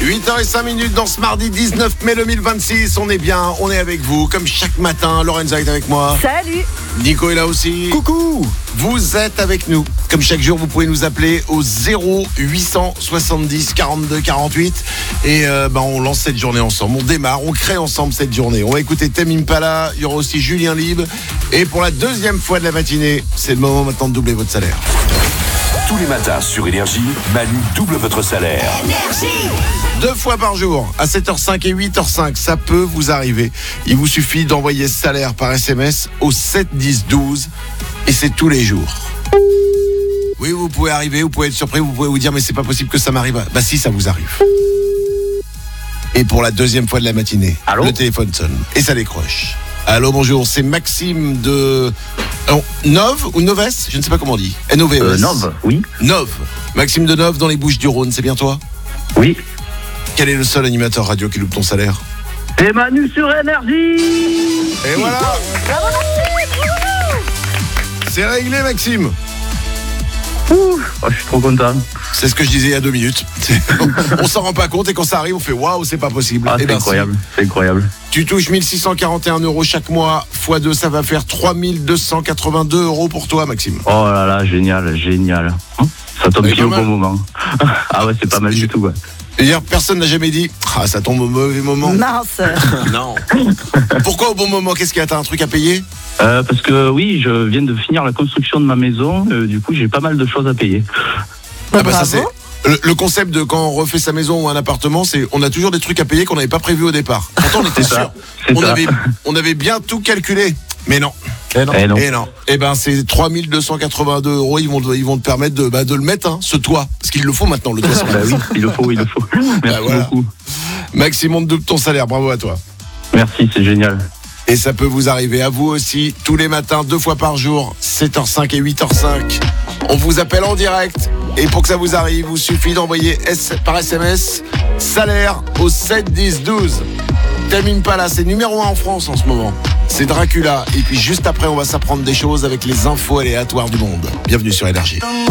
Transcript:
8h05 dans ce mardi 19 mai 2026. On est bien, on est avec vous. Comme chaque matin, Lorenza est avec moi. Salut. Nico est là aussi. Coucou. Vous êtes avec nous. Comme chaque jour, vous pouvez nous appeler au 0870 42 48. Et on lance cette journée ensemble. On démarre, on crée ensemble cette journée. On va écouter Tame Impala. Il y aura aussi Julien Lieb. Et pour la deuxième fois de la matinée, c'est le moment maintenant de doubler votre salaire. Tous les matins sur Énergie, Manu double votre salaire. Énergie. 2 fois par jour, à 7h05 et 8h05, ça peut vous arriver. Il vous suffit d'envoyer salaire par SMS au 7 10 12 et c'est tous les jours. Oui, vous pouvez arriver, vous pouvez être surpris, vous pouvez vous dire mais c'est pas possible que ça m'arrive. Bah si, ça vous arrive. Et pour la deuxième fois de la matinée, Allô, le téléphone sonne et ça décroche. Allô, bonjour, c'est Maxime de Nove ou Noves, je ne sais pas comment on dit. N-O-V-E-S. Nove, oui. Nove. Maxime de Nove dans les Bouches-du-Rhône, c'est bien toi? Oui. Quel est le seul animateur radio qui loupe ton salaire? C'est Manu sur Énergie. Et voilà. C'est réglé, Maxime. Ouh, je suis trop content. C'est ce que je disais il y a 2 minutes. On s'en rend pas compte et quand ça arrive, on fait waouh, c'est pas possible. Ah, c'est incroyable, c'est incroyable. Tu touches 1641 € chaque mois, x2, ça va faire 3282 € pour toi, Maxime. Oh là là, génial, génial. Ça tombe C'est pile au pas bon mal. moment. Ah ouais, c'est pas mal du tout, ouais. C'est-à-dire, personne n'a jamais dit ah, ça tombe au mauvais moment. Mince. Non. Pourquoi au bon moment? Qu'est-ce qu'il y a? T'as un truc à payer? Parce que oui, je viens de finir la construction de ma maison. Du coup, j'ai pas mal de choses à payer. Ah bah ça Bravo. c'est le concept de quand on refait sa maison ou un appartement, c'est on a toujours des trucs à payer qu'on n'avait pas prévu au départ. Pourtant on était C'est ça, sûr. c'est ça. On avait bien tout calculé. Mais non. Eh non. Et non. Et ben c'est 3282 €. Ils vont te permettre de le mettre, hein, ce toit. Parce qu'il le faut maintenant, le toit. Bah oui, il le faut. Merci voilà. beaucoup. Maxime, on te double ton salaire. Bravo à toi. Merci, c'est génial. Et ça peut vous arriver à vous aussi, tous les matins, 2 fois par jour, 7h05 et 8h05. On vous appelle en direct. Et pour que ça vous arrive, il suffit d'envoyer par SMS salaire au 7 10 12. Tame Impala, c'est numéro 1 en France en ce moment. C'est Dracula. Et puis juste après, on va s'apprendre des choses avec les infos aléatoires du monde. Bienvenue sur Énergie.